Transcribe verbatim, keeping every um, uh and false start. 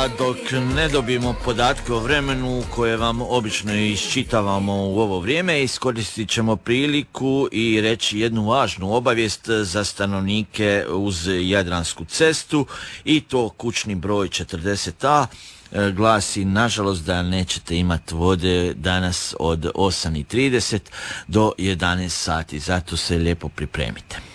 A dok ne dobijemo podatke o vremenu koje vam obično iščitavamo u ovo vrijeme, iskoristit ćemo priliku i reći jednu važnu obavijest za stanovnike uz Jadransku cestu, i to kućni broj četrdeset A glasi nažalost da nećete imati vode danas od osam i trideset do jedanaest sati, zato se lijepo pripremite.